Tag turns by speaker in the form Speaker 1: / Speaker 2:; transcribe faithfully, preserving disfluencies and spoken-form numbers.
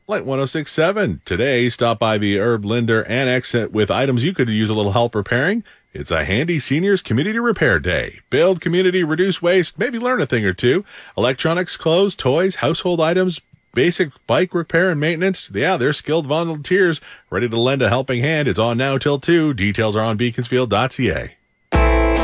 Speaker 1: Light one oh six point seven. Today, stop by the Herb Linder Annex with items you could use a little help repairing. It's a handy seniors community repair day. Build community, reduce waste, maybe learn a thing or two. Electronics, clothes, toys, household items, basic bike repair and maintenance. Yeah, they're skilled volunteers ready to lend a helping hand. It's on now till two. Details are on beaconsfield dot c a.